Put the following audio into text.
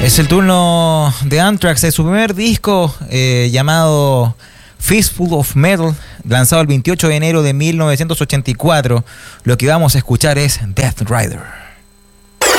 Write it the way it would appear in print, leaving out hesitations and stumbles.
Es el turno de Anthrax, de su primer disco llamado Fistful of Metal, lanzado el 28 de enero de 1984. Lo que vamos a escuchar es Death Rider.